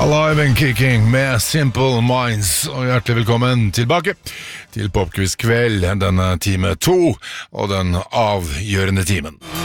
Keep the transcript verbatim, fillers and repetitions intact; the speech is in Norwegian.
Alive and Kicking med Simple Minds, og hjertelig velkommen tilbake til Popquiz kveld, denne time to, og den avgjørende timen.